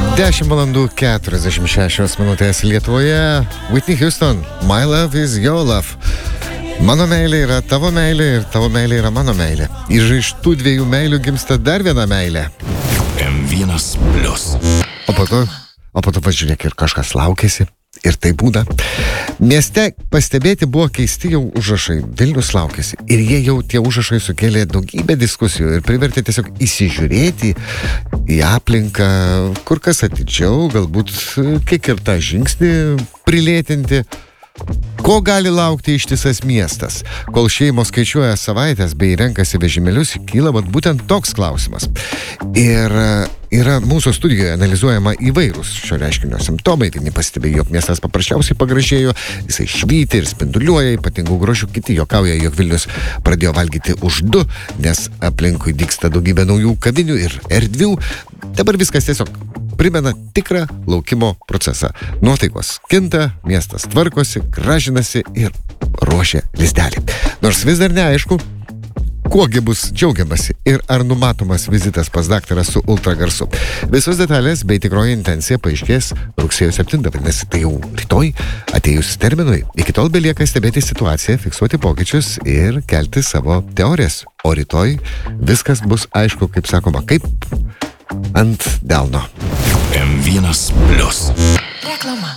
10:46 Lietuvoje. Whitney Houston, My Love is Your Love. Mano meilė yra tavo meilė ir tavo meilė yra mano meilė. Iš tų dviejų meilių gimsta dar viena meilė. M1 Plus. O po to pažiūrėk, ir kažkas laukėsi. Ir tai būna. Mieste pastebėti buvo keisti jau užrašai. Vilnius laukėsi. Ir jie jau tie užrašai sukėlė daugybę diskusijų ir privertė tiesiog įsižiūrėti į aplinką, kur kas atidžiau, galbūt kiek ir tą žingsnį prilėtinti. Ko gali laukti ištisas miestas? Kol šeimos skaičiuoja savaitės bei renkasi vežimėlius, kyla būtent toks klausimas. Ir yra mūsų studijoje analizuojama įvairūs šio reiškinio simptomai. Vieni pastebėjo, jog miestas paprasčiausiai pagražėjo, jisai švyti ir spinduliuoja, ypatingų grožių, kiti juokauja, jog Vilnius pradėjo valgyti už 2, nes aplinkui dygsta daugybė naujų kavinių ir erdvių. Dabar viskas tiesiog primena tikrą laukimo procesą. Nuotaikos kinta, miestas tvarkosi, gražinasi ir ruošia lizdelį. Nors vis dar neaišku, kuogi bus džiaugiamasi ir ar numatomas vizitas pas daktarą su ultragarsu. Visos detalės bei tikroji intencija paaiškės rugsėjo 7, vadinasi, tai jau rytoj atėjus terminui. Iki tol belieka stebėti situaciją, fiksuoti pokyčius ir kelti savo teorijas. O rytoj viskas bus aišku, kaip sakoma, kaip ant delno. M1 Plus. Reklama.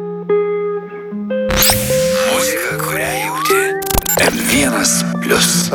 Muzika, kurią jauti. M1 Plus.